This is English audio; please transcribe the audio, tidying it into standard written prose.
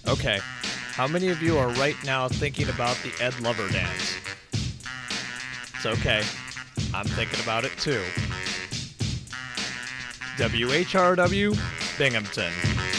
Okay, how many of you are right now thinking about the Ed Lover dance? It's okay. I'm thinking about it too. WHRW, Binghamton.